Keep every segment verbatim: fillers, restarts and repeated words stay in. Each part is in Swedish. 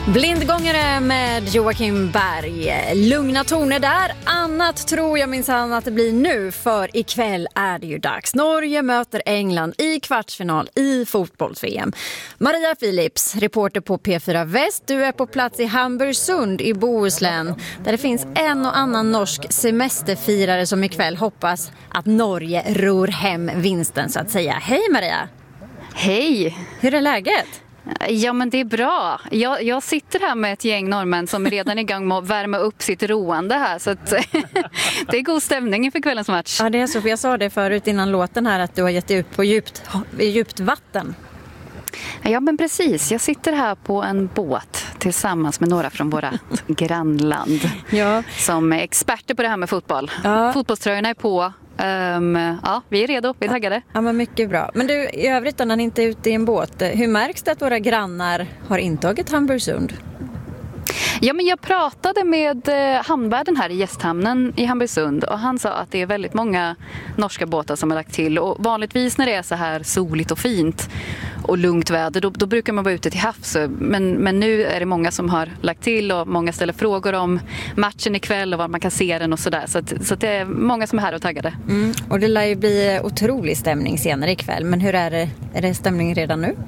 Blindgångare med Joakim Berg. Lugna toner där. Annat tror jag minsann att det blir nu, för ikväll är det ju dags. Norge möter England i kvartsfinal i fotbolls-V M. Maria Philips, reporter på P fyra Väst. Du är på plats i Hamburgsund i Bohuslän, där det finns en och annan norsk semesterfirare som ikväll hoppas att Norge ror hem vinsten, så att säga. Hej Maria! Hej! Hur är läget? Ja, men det är bra. Jag, jag sitter här med ett gäng norrmän som är redan igång med att värma upp sitt roande här. Så att, det är god stämning inför kvällens match. Ja, det är så. För jag sa det förut innan låten här att du har gett ut på djupt, djupt vatten. Ja, men precis. Jag sitter här på en båt tillsammans med några från våra grannland. Ja. Som är experter på det här med fotboll. Ja. Fotbollströjorna är på. Um, ja, vi är redo, vi är taggade. Ja, men mycket bra. Men du, i övrigt när ni inte är ute i en båt, hur märks det att våra grannar har intagit Hamburgsund? Ja, men jag pratade med eh, hamnvärden här i gästhamnen i Hamburgsund, och han sa att det är väldigt många norska båtar som har lagt till, och vanligtvis när det är så här soligt och fint och lugnt väder, då, då brukar man vara ute till havs, men, men nu är det många som har lagt till, och många ställer frågor om matchen ikväll och var man kan se den och sådär, så, att, så att det är många som är här och taggade. Mm, och det lär ju bli otrolig stämning senare ikväll, men hur är det, är det stämning redan nu?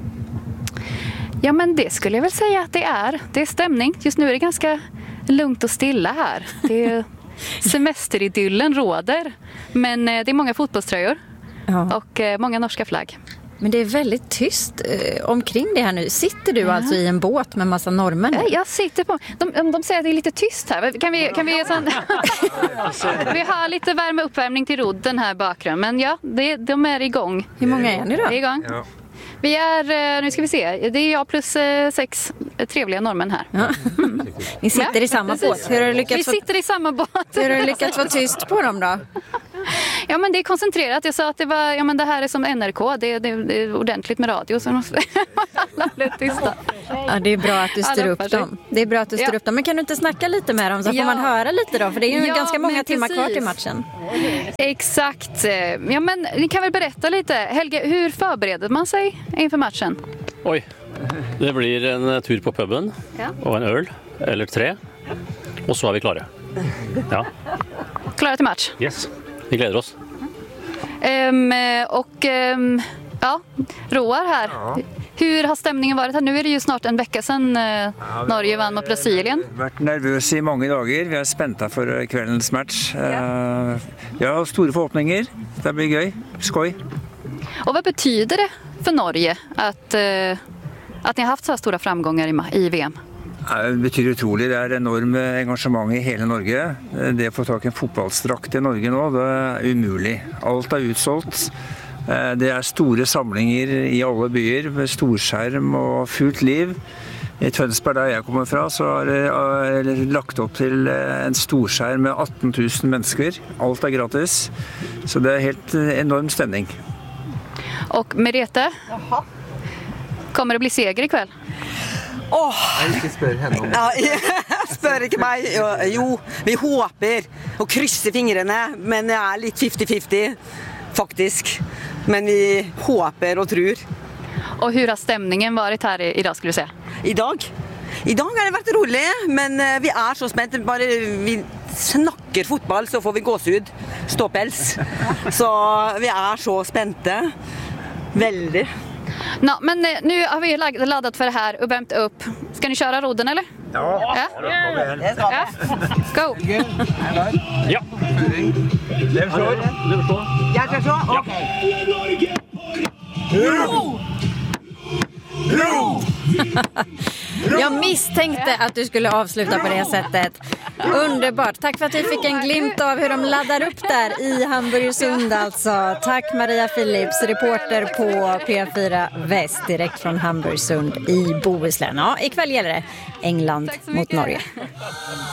Ja, men det skulle jag väl säga att det är. Det är stämning. Just nu är det ganska lugnt och stilla här. Det är semesteridyllen råder. Men det är många fotbollströjor. Ja. Och många norska flagg. Men det är väldigt tyst eh, omkring det här nu. Sitter du ja. alltså i en båt med massa norrmän? Ja, jag sitter på... De, de säger att det är lite tyst här. Kan vi, kan vi, sån... vi har lite värme uppvärmning till rodden här bakgrund. Men ja, det, de är igång. Hur många är ni då? Det är igång. Ja. Vi är, nu ska vi se, det är jag plus sex trevliga norrmän här. Ja. Mm. Ni sitter ja, i samma precis. båt. Hur har du lyckats vi få... sitter i samma båt. Hur har du lyckats vara tyst på dem då? Ja, men det är koncentrerat. Jag sa att det var, ja, men det här är som N R K. Det, det, det är ordentligt med radio, så måste alla bli tysta. Ja, det är bra att du styr upp dem. Det är bra att du styr ja. upp dem. Men kan du inte snacka lite med dem så ja. får man höra lite då? För det är ju ja, ganska många timmar precis. kvar till matchen. Exakt. Ja, men ni kan väl berätta lite. Helge, hur förbereder man sig inför matchen? Oj, det blir en tur på puben ja. och en öl eller tre. Och så är vi klara. Ja. Klara till match? Yes, vi gläder oss. Um, och um, ja, Roar här. Ja. Hur har stämningen varit här? Nu är det ju snart en vecka sedan uh, ja, Norge vann mot Brasilien. Vi har varit nervösa i många dagar. Vi är spänta för kvällens match. Ja. Uh, jag har stora förhoppningar. Det blir gøy. Skoj. Och vad betyder det för Norge att, uh, att ni har haft så här stora framgångar i, i V M? Det betyder utroligt. Det är enormt engagemang i hela Norge. Det att få tag i en fotbollsdrakt i Norge nu, det är umuligt. Allt är utsålt. Det är stora samlingar i alla byar med storskärm och fullt liv. I Tønsberg, där jag kommer ifrån, så har det lagt upp till en storskärm med arton tusen människor. Allt är gratis. Så det är helt enorm stämning. Och Merete, kommer det bli seger ikväll? Åh! Oh. Jag inte spör henne om det. Ja, spör inte mig. Jo, vi hoppas och kryssar fingrarna, men det är lite femtio femtio faktiskt. Men vi hoppas och tror. Och hur har stämningen varit här idag, skulle du säga? Idag? Idag har det varit roligt, men vi är så spända. Bara vi snackar fotboll så får vi gåshud, ståpäls. Så vi är så spända. Väldigt. No, men nu har vi laddat för det här och värmt upp. Ska ni köra rodden eller? Ja. Ja. Ja. Go. Ja. Det förstår. Det förstår. Jag förstår. Okej. Ro! Ro! Jag misstänkte att du skulle avsluta på det sättet. Underbart. Tack för att vi fick en glimt av hur de laddar upp där i Hamburgsund alltså. Tack Maria Philips, reporter på P fyra Väst direkt från Hamburgsund i Bohuslän. Ja, ikväll gäller det England mot Norge.